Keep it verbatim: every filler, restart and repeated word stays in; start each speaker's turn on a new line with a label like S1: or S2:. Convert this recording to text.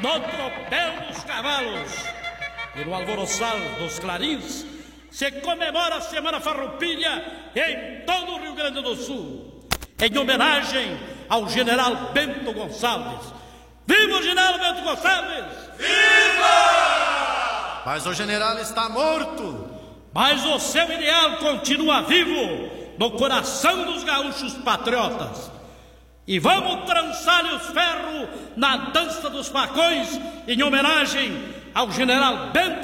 S1: no tropel dos cavalos e no alvoroçal dos clarins, se comemora a Semana Farroupilha em todo o Rio Grande do Sul, em homenagem ao general Bento Gonçalves. Viva o general Bento Gonçalves!
S2: Viva! Mas o general está morto.
S1: Mas o seu ideal continua vivo no coração dos gaúchos patriotas. E vamos trançar-lhe os ferros na dança dos facões em homenagem ao general Bento